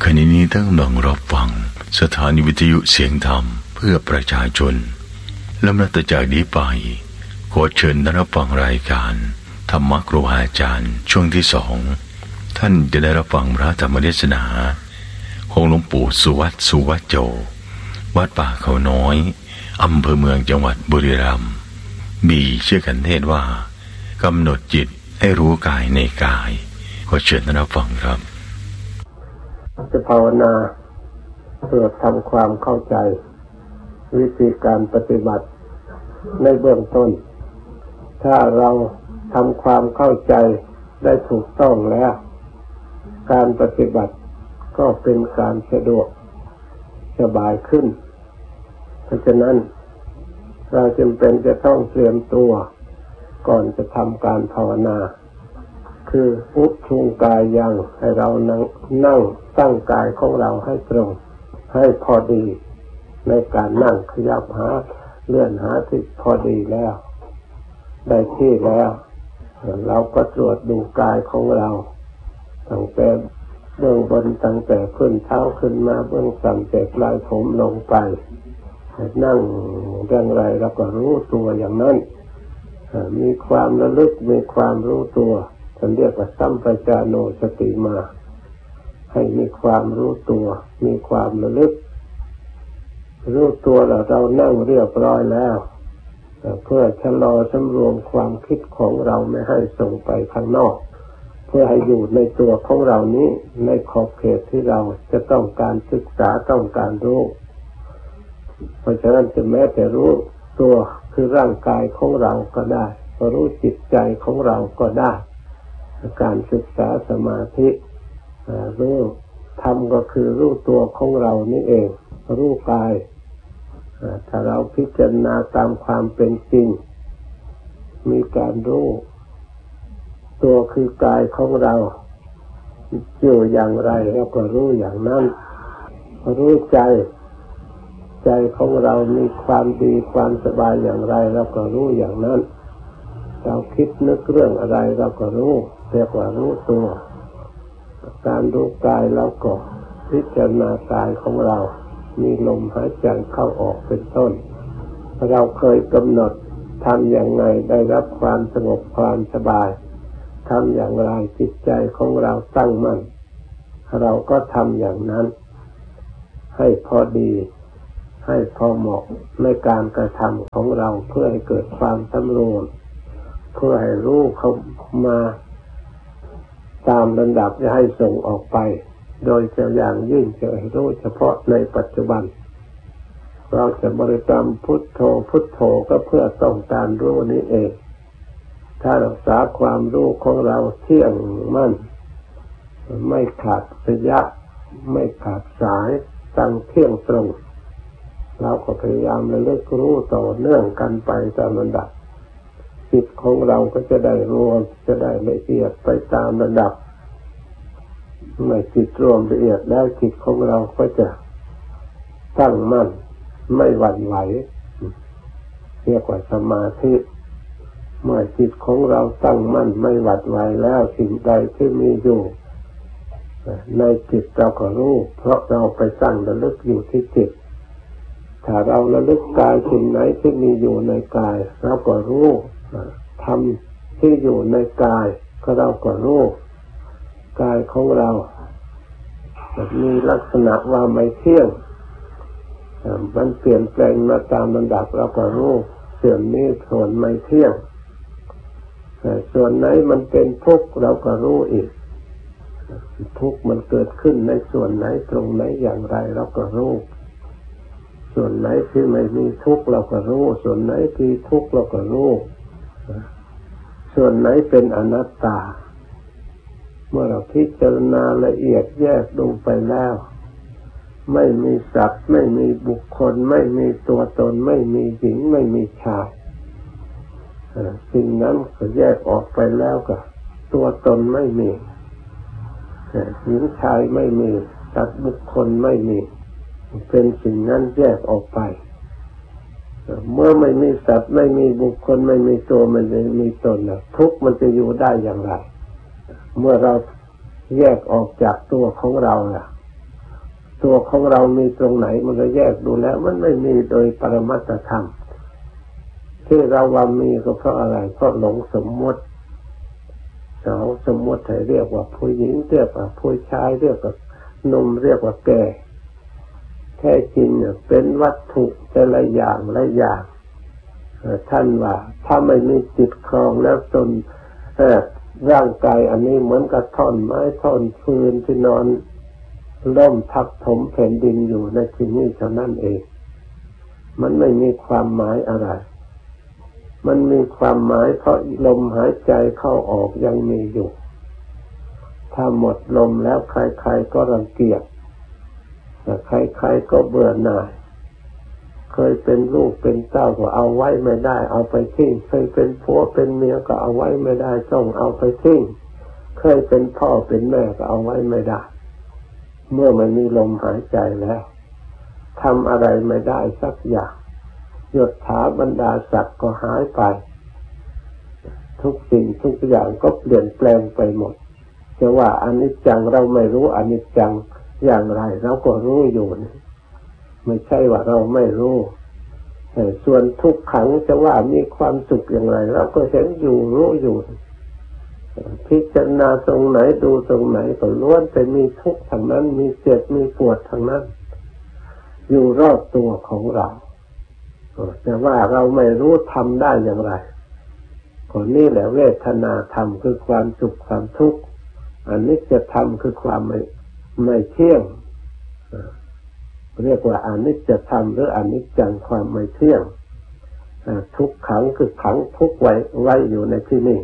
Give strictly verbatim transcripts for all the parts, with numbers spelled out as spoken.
ขณะนี้ท่านกำลังรับฟังสถานีวิทยุเสียงธรรมเพื่อประชาชนและนับจากนี้ไปขอเชิญท่านรับฟังรายการธรรมครูอาจารย์ช่วงที่สองท่านจะได้รับฟังพระธรรมเทศนาของหลวงปู่สุวัตสุวัจโจวัดป่าเขาน้อยอำเภอเมืองจังหวัดบุรีรัมย์มีชื่อกันเทศว่ากำหนดจิตให้รู้กายในกายขอเชิญท่านรับฟังครับจะภาวนาเพื่อทำความเข้าใจวิธีการปฏิบัติในเบื้องต้นถ้าเราทำความเข้าใจได้ถูกต้องแล้วการปฏิบัติก็เป็นการสะดวกสบายขึ้นเพราะฉะนั้นเราจำเป็นจะต้องเตรียมตัวก่อนจะทำการภาวนาคืออุทุงกายยังให้เรานั่งนั่งตั้งกายของเราให้ตรงให้พอดีในการนั่งขยับหาเลื่อนหาที่พอดีแล้วได้ที่แล้วเราก็ตรวจดูกายของเราตั้งแต่เบื้องบนตั้งแต่พื้นเท้าขึ้นมาเบื้องต่ำแต่ปลายผมลงไปนั่งอย่างไรเราก็รู้ตัวอย่างนั้นมีความระลึกมีความรู้ตัวฉันเรียกว่าสัมปชัญญะสติมาให้มีความรู้ตัวมีความระลึกรู้ตัวแล้วเรานั่งเรียบร้อยแล้วเพื่อชะลอสำรวมความคิดของเราไม่ให้ส่งไปข้างนอกเพื่อให้อยู่ในตัวของเรานี้ในขอบเขตที่เราจะต้องการศึกษาต้องการรู้เพราะฉะนั้นจะแม้แต่รู้ตัวคือร่างกายของเราก็ได้รู้จิตใจของเราก็ได้การศึกษาสมาธิรู้ธรรมก็คือรู้ตัวของเรานี่เองรู้กายถ้าเราพิจารณาตามความเป็นจริงมีการรู้ตัวคือกายของเราอยู่อย่างไรเราก็รู้อย่างนั้นรู้ใจใจของเรามีความดีความสบายอย่างไรเราก็รู้อย่างนั้นเราคิดนึกเรื่องอะไรเราก็รู้เรียกว่ารู้ตัวการรู้กายเราก็พิจารณากายของเรามีลมหายใจเข้าออกเป็นต้นเราเคยกำหนดทำอย่างไรได้รับความสงบความสบายทำอย่างไรจิตใจของเราตั้งมั่นเราก็ทำอย่างนั้นให้พอดีให้พอเหมาะในการกระทำของเราเพื่อให้เกิดความสำรวมเพื่อให้รู้เข้ามาตามลำดับจะให้ส่งออกไปโดยจะอย่างยิ่งจะให้รู้เฉพาะในปัจจุบันเราจะบริกรรมพุทโธพุทโธก็เพื่อต้องการรู้นี้เองถ้ารักษาความรู้ของเราเที่ยงมั่นไม่ขาดระยะไม่ขาดสายตั้งเที่ยงตรงเราก็พยายามระลึกรู้ต่อเนื่องกันไปตามลำดับจิตของเราก็จะได้รวมจะได้ละเอียดไปตามระดับเมื่อจิตรวมละเอียดแล้วจิตของเราก็จะตั้งมั่นไม่หวั่นไหวเรียกว่าสมาธิเมื่อจิตของเราตั้งมั่นไม่หวั่นไหวแล้วสิ่งใดที่มีอยู่ในจิตเราก็รู้เพราะเราไปตั้งระลึกอยู่ที่จิตถ้าเราระลึกกายสิ่งไหนที่มีอยู่ในกายเราก็รู้ธรรมที่อยู่ในกายก็เราก็รู้กายของเรามีลักษณะว่าไม่เที่ยงมันเปลี่ยนแปลงมาตามลำดับเราก็รู้ส่วนนี้ส่วนไม่เที่ยงส่วนไหนมันเป็นทุกข์เราก็รู้อีกทุกข์มันเกิดขึ้นในส่วนไหนตรงไหนอย่างไรเราก็รู้ส่วนไหนที่ไม่มีทุกข์เราก็รู้ส่วนไหนที่ทุกข์เราก็รู้ส่วนไหนเป็นอนัตตาเมื่อเราพิจารณาละเอียดแยกลงไปแล้วไม่มีสัตว์ไม่มีบุคคลไม่มีตัวตนไม่มีหญิงไม่มีชายสิ่งนั้นก็แยกออกไปแล้วก็ตัวตนไม่มีหญิงชายไม่มีสัตว์บุคคลไม่มีเป็นสิ่งนั้นแยกออกไปเมื่อไม่มีสัตว์ไม่มีบุคคลไม่มีตัวไม่มีตนทุกข์มันจะอยู่ได้อย่างไรเมื่อเราแยกออกจากตัวของเราล่ะตัวของเรามีตรงไหนมันก็แยกดูแล้วมันไม่มีโดยปรมัตถธรรมที่เราว่ามีก็เพราะอะไรเพราะหลงสมมติเราสมมติให้เรียกว่าผู้หญิงเรียกว่าผู้ชายเรียกว่าหนุ่มเรียกว่าแก่แท้จริงเนี่ยเป็นวัตถุแต่ละอย่างละอย่างท่านว่าถ้าไม่มีจิตครองแล้วตนร่างกายอันนี้เหมือนกับท่อนไม้ท่อนฟืนที่นอนล่มทับถมแผ่นดินอยู่ในที่นี้เท่านั้นเองมันไม่มีความหมายอะไรมันมีความหมายเพราะลมหายใจเข้าออกยังมีอยู่ถ้าหมดลมแล้วใครๆก็รังเกียจใครๆก็เบื่อหน่ายเคยเป็นลูกเป็นเต้าก็เอาไว้ไม่ได้เอาไปทิ้งเคยเป็นผัวเป็นเมียก็เอาไว้ไม่ได้ต้องเอาไปทิ้งเคยเป็นพ่อเป็นแม่ก็เอาไว้ไม่ได้เมื่อมันมีลมหายใจแล้วทำอะไรไม่ได้สักอย่างยศถาบรรดาศักดิ์ก็หายไปทุกสิ่งทุกอย่างก็เปลี่ยนแปลงไปหมดจะว่าอนิจจังเราไม่รู้อนิจจังอย่างไรเราก็รู้อยู่นะไม่ใช่ว่าเราไม่รู้ส่วนทุกขังจะว่ามีความสุขอย่างไรเราก็เห็นอยู่รู้อยู่พิจารณาตรงไหนดูตรงไหนก็ล้วนแต่มีทุกข์ทั้งนั้นมีเจ็บมีปวดทั้งนั้นอยู่รอบตัวของเราแต่ว่าเราไม่รู้ทำได้อย่างไรก็นี่แหละเวทนาธรรมคือความสุขความทุกข์อันนี้จะทำคือความไม่ไม่เที่ยงเรียกว่าอนิจจธรรมหรืออนิจจังความไม่เที่ยงทุกขังคือขังทุกไว้ไว้อยู่ในที่นี้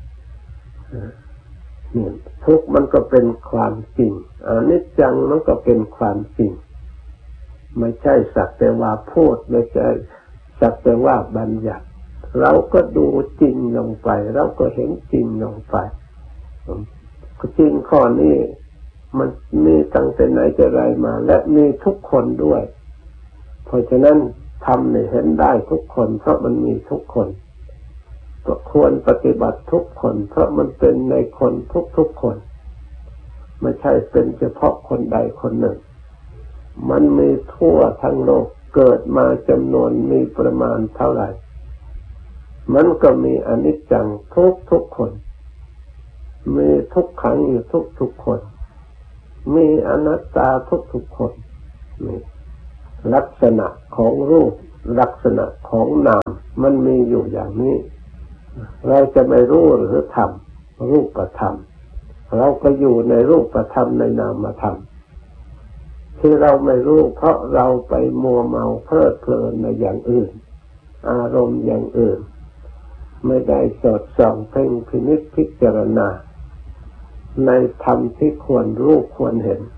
นี่ทุกมันก็เป็นความจริงอนิจจังมันก็เป็นความจริงไม่ใช่สักแต่ว่าพูดไม่ใช่สักแต่ว่าบัญญัติเราก็ดูจริงลงไปเราก็เห็นจริงลงไปจริงข้อนี้มันมีตั้งแต่ไหนแต่ไรมาและมีทุกคนด้วยเพราะฉะนั้นทำเนี่ยเห็นได้ทุกคนเพราะมันมีทุกคนก็ควรปฏิบัติทุกคนเพราะมันเป็นในคนทุกๆคนไม่ใช่เป็นเฉพาะคนใดคนหนึ่งมันมีทั่วทั้งโลกเกิดมาจำนวนมีประมาณเท่าไหร่มันก็มีอนิจจังทุกๆคนมีทุกขังอยู่ทุกๆคนมีอนัตตาทุกๆคนนี่ลักษณะของรูปลักษณะของนามมันมีอยู่อย่างนี้เราจะไม่รู้หรือธรรมรูปธรรมเราก็อยู่ในรูปธรรมในนามธรรมที่เราไม่รู้เพราะเราไปมัวเมาเพลิดเพลินในอย่างอื่นอารมณ์อย่างอื่นไม่ได้สอดส่องเพ่งพินิจพิจารณาในธรรมที่ควรรู้ควรเห็น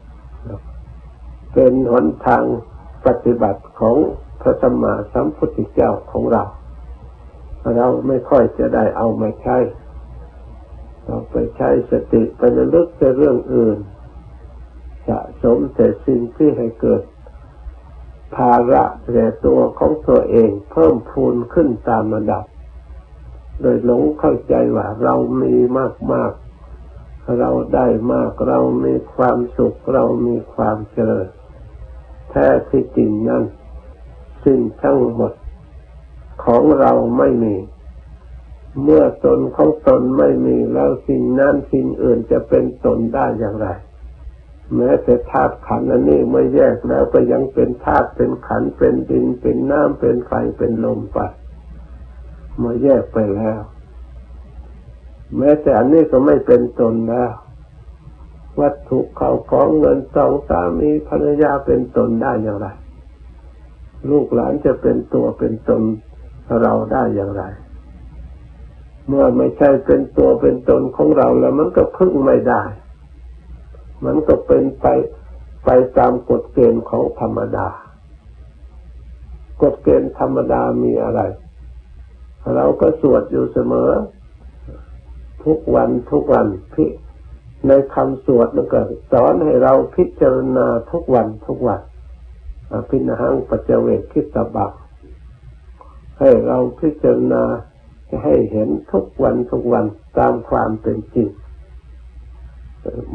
เป็นหนทางปฏิบัติของพระสัมมาสัมพุทธเจ้าของเราเราไม่ค่อยจะได้เอามาใช้เราไปใช้สติไประลึกแต่เรื่องอื่นสะสมแต่สิ่งที่ให้เกิดภาระแก่ตัวของตัวเองเพิ่มพูนขึ้นตามระดับโดยหลงเข้าใจว่าเรามีมากๆเราได้มากเรามีความสุขเรามีความเจริญแท้ที่จริงนั้นสิ่งทั้งหมดของเราไม่มีเมื่อตนของตนไม่มีแล้วสิ่งนั้นสิ่งอื่นจะเป็นตนได้อย่างไรแม้แต่ธาตุขันธ์อันนี้ไม่แยกแล้วก็ยังเป็นธาตุเป็นขันธ์เป็นดินเป็นน้ำเป็นไฟเป็นลมไปเมื่อแยกไปแล้วแม้แต่อันนี้ก็ไม่เป็นตนแล้ววัตถุเข้าของเงินทองสามีภรรยาเป็นตนได้อย่างไรลูกหลานจะเป็นตัวเป็นตนเราได้อย่างไรเมื่อไม่ใช่เป็นตัวเป็นตนของเราแล้วมันก็พึ่งไม่ได้มันก็เป็นไปไปตามกฎเกณฑ์ของธรรมดากฎเกณฑ์ธรรมดามีอะไรเราก็สวดอยู่เสมอทุกวันทุกวันพิในคำสวดมันก็สอนให้เราพิจารณาทุกวันทุกวันอภินหังปัจเจเวคคิตบังให้เราพิจารณาให้เห็นทุกวันทุกวันตามความเป็นจริงเมื่อเราต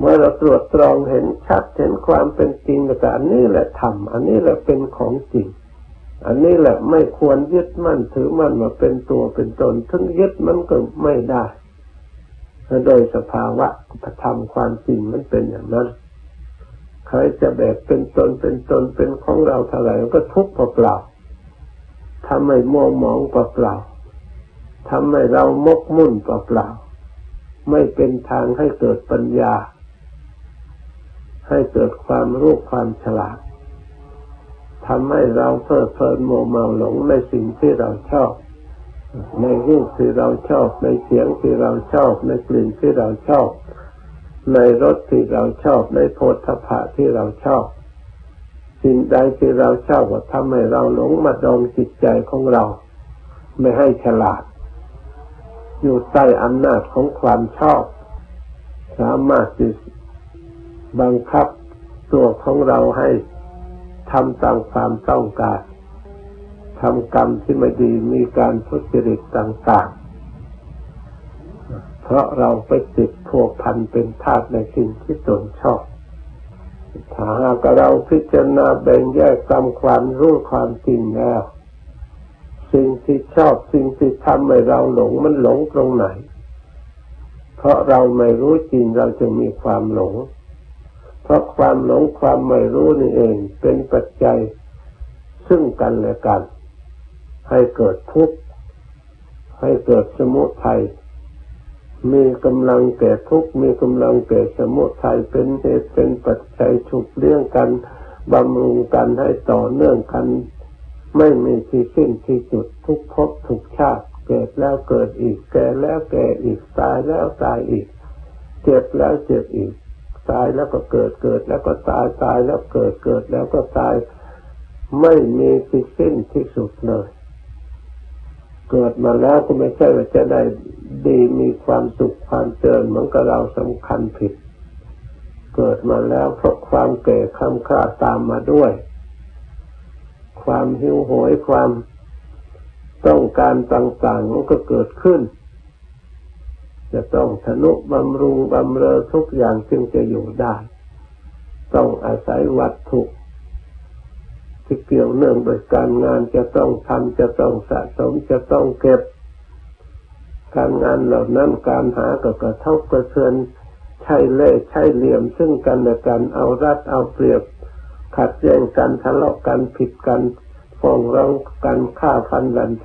รวจตรองเห็นชัดเห็นความเป็นจริงแต่อันนี้แหละธรรมอันนี้แหละเป็นของจริงอันนี้แหละไม่ควรยึดมั่นถือมั่นว่าเป็นตัวเป็นตนถึงยึดมันก็ไม่ได้โดยสภาวะธรรมความจริงมันเป็นอย่างนั้นใครจะแบกเป็นตนเป็นตนเป็นของเราเท่าไหร่ก็ทุกข์เปล่าๆทำให้มัวหมองเปล่าๆทำให้เรามกมุ่นเปล่าๆไม่เป็นทางให้เกิดปัญญาให้เกิดความรู้ความฉลาดทำให้เราเพลิดเพลินมัวเมาหลงในสิ่งที่เราชอบในรูปที่เราชอบในเสียงที่เราชอบในกลิ่นที่เราชอบในรสที่เราชอบในโผฏฐัพพะที่เราชอบสิ่งใดที่เราชอบก็ทำให้เราหลงมาดองจิตใจของเราไม่ให้ฉลาดอยู่ใต้อำนาจของความชอบสามารถที่บังคับตัวของเราให้ทำตามความต้องการทำกรรมที่ไม่ดีมีการทุจริตต่างๆเพราะเราไปติดพัวพันเป็นทาสในสิ่งที่ตนชอบถ้าหากเราพิจารณาแบ่งแยกตามความรู้ความจริงแล้วสิ่งที่ชอบสิ่งที่ทำให้เราหลงมันหลงตรงไหนเพราะเราไม่รู้จริงเราจะมีความหลงเพราะความหลงความไม่รู้นี่เองเป็นปัจจัยซึ่งกันและกันให้เกิดทุกข์ให้เกิดสมุทัยมีกำลังแก่ทุกข์มีกำลังแก่สมุทัยเป็นเหตุเป็นปัจจัยฉุกเลี้ยงกันบำรุงกันให้ต่อเนื่องกันไม่มีที่สิ้นที่สุดทุกภพทุกชาติเกิดแล้วเกิดอีกแก่แล้วแก่อีกตายแล้วตายอีกเจ็บแล้วเจ็บอีกตายแล้วก็เกิดเกิดแล้วก็ตายตายแล้วเกิดเกิดแล้วก็ตายไม่มีที่สิ้นที่สุดเลยเกิดมาแล้วก็ไม่ใช่ว่าจะได้ดีมีความสุขความเจริญเหมือนกับเราสำคัญผิดเกิดมาแล้วเพราะความแก่ค่ำคร่าตามมาด้วยความหิวโหยความต้องการต่างๆมันก็เกิดขึ้นจะต้องทนุบำรุงบำเรอทุกอย่างจึงจะอยู่ได้ต้องอาศัยวัตถุที่เกี่ยวเนื่องโดยการงานจะต้องทำจะต้องสะสมจะต้องเก็บการงานเหล่านั้นการหาก็กระทบกระเทือนใช่เล่ห์ใช่เหลี่ยมซึ่งกันและกันเอารัดเอาเปรียบขัดแย้งกันทะเลาะกันผิดกันฟ้องร้องกันฆ่าฟันรัน